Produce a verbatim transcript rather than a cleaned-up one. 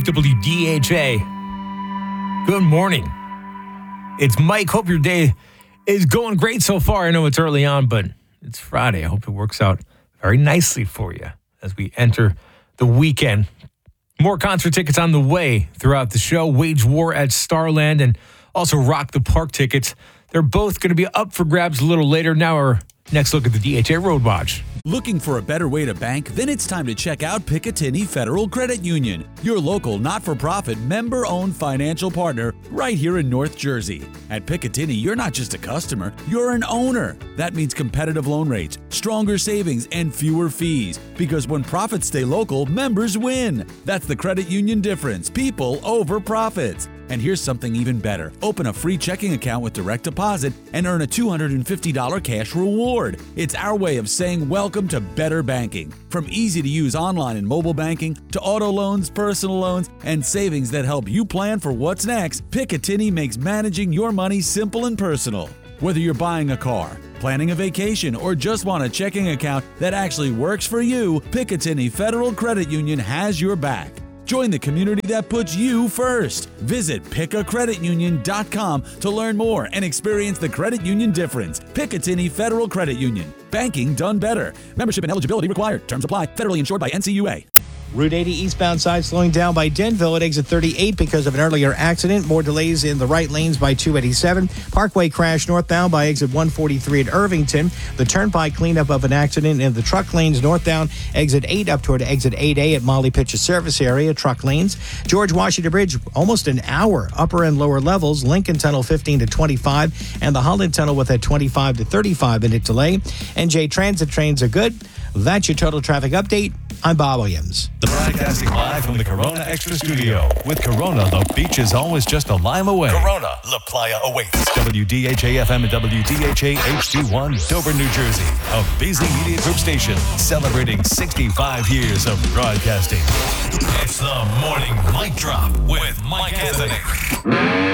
W D H A. Good morning. It's Mike. Hope your day is going great so far. I know it's early on, but it's Friday. I hope it works out very nicely for you as we enter the weekend. More concert tickets on the way throughout the show. Wage War at Starland and also Rock the Park tickets. They're both going to be up for grabs a little later. Now our next look at the D H A Road Watch. Looking for a better way to bank? Then it's time to check out Picatinny Federal Credit Union, your local not-for-profit member-owned financial partner right here in North Jersey. At Picatinny, you're not just a customer, you're an owner. That means competitive loan rates, stronger savings, and fewer fees. Because when profits stay local, members win. That's the credit union difference. People over profits. And here's something even better. Open a free checking account with direct deposit and earn a two hundred fifty dollars cash reward. It's our way of saying welcome to better banking. From easy-to-use online and mobile banking to auto loans, personal loans, and savings that help you plan for what's next, Picatinny makes managing your money simple and personal. Whether you're buying a car, planning a vacation, or just want a checking account that actually works for you, Picatinny Federal Credit Union has your back. Join the community that puts you first. Visit pica credit union dot com to learn more and experience the credit union difference. Picatinny Federal Credit Union. Banking done better. Membership and eligibility required. Terms apply. Federally insured by N C U A. Route eighty eastbound side slowing down by Denville at exit thirty-eight because of an earlier accident. More delays in the right lanes by two eighty-seven. Parkway crash northbound by exit one forty-three at Irvington. The turnpike cleanup of an accident in the truck lanes northbound exit eight up toward exit eight A at Molly Pitcher service area, truck lanes. George Washington Bridge, almost an hour, upper and lower levels. Lincoln Tunnel fifteen to twenty-five and the Holland Tunnel with a twenty-five to thirty-five minute delay. N J Transit trains are good. That's your total traffic update. I'm Bob Williams. Broadcasting live from the Corona Extra Studio. With Corona, the beach is always just a lime away. Corona, La Playa awaits. W D H A F M and W D H A H D one, Dover, New Jersey. A Beasley Media Group station celebrating sixty-five years of broadcasting. It's the Morning Mic Drop with Mike Anthony.